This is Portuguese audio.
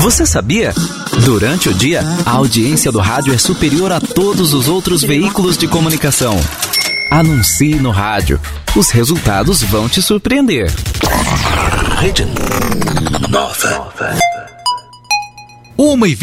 Você sabia? Durante o dia, a audiência do rádio é superior a todos os outros veículos de comunicação. Anuncie no rádio. Os resultados vão te surpreender. Rede Nova. 1h20.